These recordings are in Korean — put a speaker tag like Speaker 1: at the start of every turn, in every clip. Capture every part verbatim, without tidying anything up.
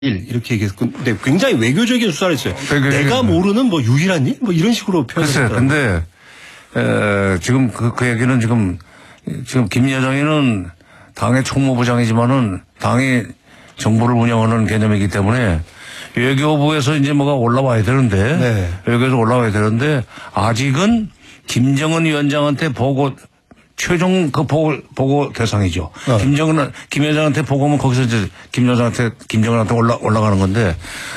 Speaker 1: 이렇게 얘기해서 근데 굉장히 외교적인 수사를 했어요.
Speaker 2: 외교적인
Speaker 1: 내가 모르는 뭐 유일한 일? 뭐 이런 식으로 표현했어요.
Speaker 2: 근데 에, 지금 그, 그 얘기는 지금 지금 김 여정이는 당의 총무부장이지만은 당이 정부를 운영하는 개념이기 때문에 외교부에서 이제 뭐가 올라와야 되는데 네. 외교에서 올라와야 되는데 아직은 김정은 위원장한테 보고 최종 그 보고, 보고 대상이죠. 어. 김정은, 김 여정한테 보고면 거기서 이제 김 여정한테, 김정은한테 올라, 올라가는 건데,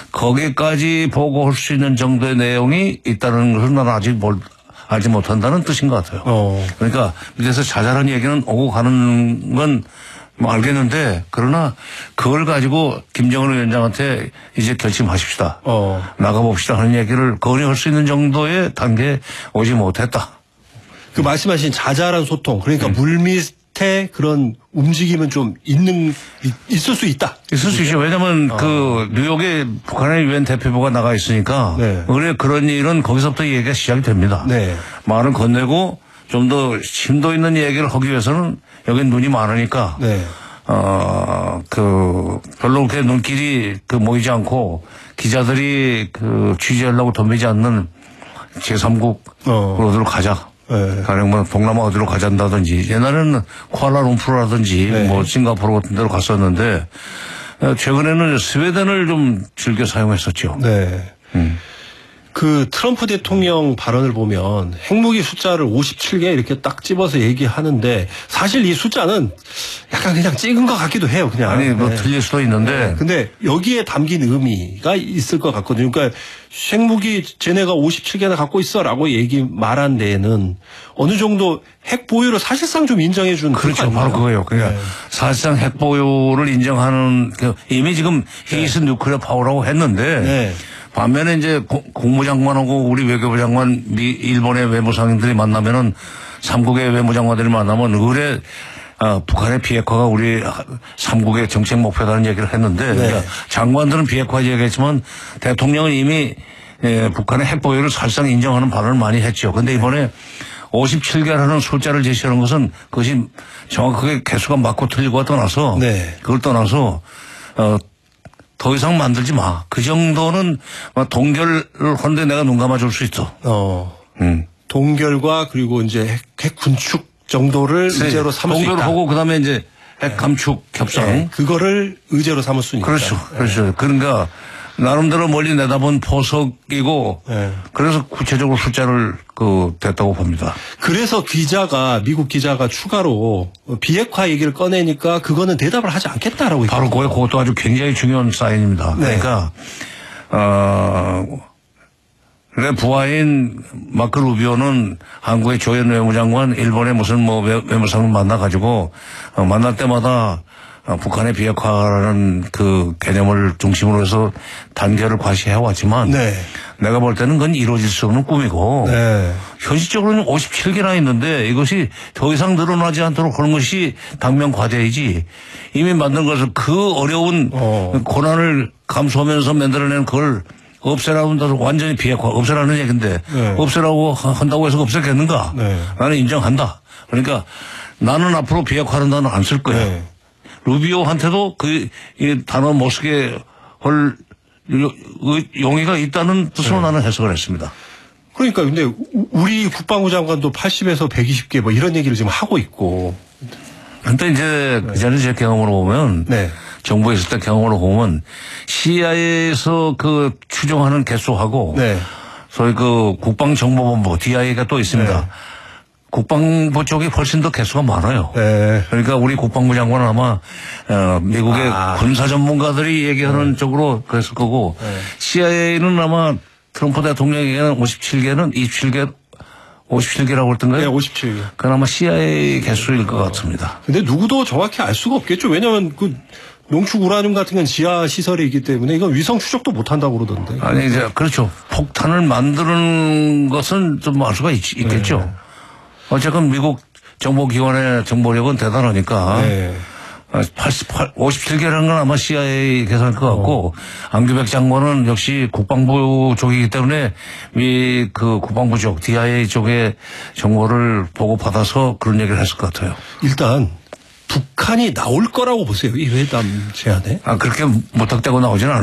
Speaker 2: 거기까지 보고할 수 있는 정도의 내용이 있다는 것은 나는 아직 뭘 알지 못한다는 뜻인 것 같아요. 어. 그러니까 밑에서 자잘한 얘기는 오고 가는 건 뭐 알겠는데, 그러나 그걸 가지고 김정은 위원장한테 이제 결심하십시다. 어. 나가봅시다 하는 얘기를 건의할 수 있는 정도의 단계에 오지 못했다.
Speaker 1: 그 말씀하신 자잘한 소통, 그러니까 음. 물밑에 그런 움직임은 좀 있는, 있을 수 있다.
Speaker 2: 있을 수 있죠. 왜냐면 어. 그 뉴욕에 북한의 유엔 대표부가 나가 있으니까. 네. 그래 그런 일은 거기서부터 얘기가 시작이 됩니다. 네. 말을 건네고 좀 더 심도 있는 얘기를 하기 위해서는 여긴 눈이 많으니까. 네. 어, 그, 별로 그렇게 눈길이 그 모이지 않고 기자들이 그 취재하려고 덤비지 않는 제삼국으로 어. 가자. 네. 가령 뭐 동남아 어디로 가잔다든지 옛날에는 쿠알라룸푸르라든지 네. 뭐 싱가포르 같은 데로 갔었는데 최근에는 스웨덴을 좀 즐겨 사용했었죠. 네. 음.
Speaker 1: 그 트럼프 대통령 발언을 보면 핵무기 숫자를 오십칠 개 이렇게 딱 집어서 얘기하는데 사실 이 숫자는 약간 그냥 찍은 것 같기도 해요. 그냥.
Speaker 2: 아니 뭐
Speaker 1: 네.
Speaker 2: 틀릴 수도 있는데.
Speaker 1: 네. 근데 여기에 담긴 의미가 있을 것 같거든요. 그러니까 핵무기 쟤네가 오십칠 개나 갖고 있어라고 얘기 말한 데에는 어느 정도 핵 보유를 사실상 좀 인정해 준
Speaker 2: 그렇죠. 바로 그거예요. 그러니까 네. 사실상 핵 보유를 인정하는 그 이미 지금 히스 네. 뉴클리어 파워라고 했는데 네. 반면에 이제 국무장관하고 우리 외교부 장관, 미, 일본의 외무상들이 만나면은 삼국의 외무장관들이 만나면 의뢰 아, 북한의 비핵화가 우리 삼국의 정책 목표라는 얘기를 했는데 네. 그러니까 장관들은 비핵화 얘기했지만 대통령은 이미 예, 북한의 핵 보유를 사실상 인정하는 발언을 많이 했죠. 그런데 이번에 오십칠 개라는 숫자를 제시하는 것은 그것이 정확하게 개수가 맞고 틀리고가 떠나서 네. 그걸 떠나서 어, 더 이상 만들지 마. 그 정도는 동결을 하는데 내가 눈 감아줄 수 있어. 어.
Speaker 1: 음. 동결과 그리고 이제 핵, 핵 군축 정도를 네. 의제로 삼을 수 있다.
Speaker 2: 동결을 하고 그다음에 이제 핵 감축 협상. 네.
Speaker 1: 그거를 의제로 삼을 수 있다.
Speaker 2: 그렇죠. 그렇죠. 네. 그러니까 나름대로 멀리 내다본 포석이고 네. 그래서 구체적으로 숫자를 그 됐다고 봅니다.
Speaker 1: 그래서 기자가 미국 기자가 추가로 비핵화 얘기를 꺼내니까 그거는 대답을 하지 않겠다라고
Speaker 2: 바로 그거 그것도 아주 굉장히 중요한 사인입니다. 네. 그러니까 어 그래 부하인 마크 루비오는 한국의 조현 외무장관 일본의 무슨 뭐 외무상을 만나 가지고 어, 만날 때마다 어, 북한의 비핵화라는 그 개념을 중심으로 해서 단계를 과시해 왔지만 네. 내가 볼 때는 그건 이루어질 수 없는 꿈이고 네. 현실적으로는 오십칠 개나 있는데 이것이 더 이상 늘어나지 않도록 하는 것이 당면 과제이지 이미 만든 것을 그 어려운 어. 고난을 감수하면서 만들어낸 그걸 없애라고 한다고 완전히 비핵화 없애라는 얘기인데 네. 없애라고 한다고 해서 없애겠는가 네. 나는 인정한다. 그러니까 나는 앞으로 비핵화는 나는 안 쓸 거야. 네. 루비오한테도 그 이 단어 못 쓰게 할 용의가 있다는 뜻으로 네. 나는 해석을 했습니다.
Speaker 1: 그러니까 근데 우리 국방부 장관도 팔십에서 백이십 개 뭐 이런 얘기를 지금 하고 있고.
Speaker 2: 근데 이제 네. 그 전에 제 경험으로 보면 네. 정부에 있을 때 경험으로 보면 씨아이에이에서 그 추정하는 개수하고 네. 소위 그 국방정보본부 디아이에이가 또 있습니다. 네. 국방부 쪽이 훨씬 더 개수가 많아요. 네. 그러니까 우리 국방부 장관은 아마 어, 미국의 아. 군사 전문가들이 얘기하는 네. 쪽으로 그랬을 거고 네. 씨아이에이는 아마 트럼프 대통령에게는 오십칠 개는 이십칠 개 오십칠 개라고 했던가요?
Speaker 1: 네, 오십칠 개.
Speaker 2: 그건 아마 씨아이에이 개수일 것 같습니다.
Speaker 1: 근데 누구도 정확히 알 수가 없겠죠. 왜냐하면 그 농축 우라늄 같은 건 지하 시설이 있기 때문에 이건 위성 추적도 못 한다고 그러던데.
Speaker 2: 아니 이제 그렇죠. 폭탄을 만드는 것은 좀 알 수가 있, 있겠죠. 네. 어쨌건 미국 정보기관의 정보력은 대단하니까 네. 팔십팔, 오십칠 개라는 건 아마 씨아이에이 계산할 것 같고 어. 안규백 장관은 역시 국방부 쪽이기 때문에 미 그 국방부 쪽 디아이에이 쪽의 정보를 보고 받아서 그런 얘기를 했을 것 같아요.
Speaker 1: 일단 북한이 나올 거라고 보세요, 이 회담 제안에?
Speaker 2: 아, 그렇게 무턱대고 나오지는 않아요.